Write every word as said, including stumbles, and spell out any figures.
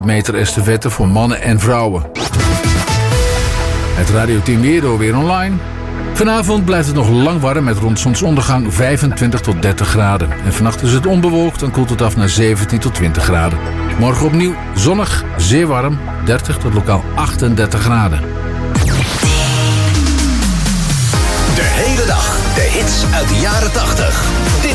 meter estafette voor mannen en vrouwen. Het Radio tien Weer weer online. Vanavond blijft het nog lang warm met rond zonsondergang vijfentwintig tot dertig graden. En vannacht is het onbewolkt en koelt het af naar zeventien tot twintig graden. Morgen opnieuw zonnig, zeer warm, dertig tot lokaal achtendertig graden. De hele dag de hits uit de jaren tachtig.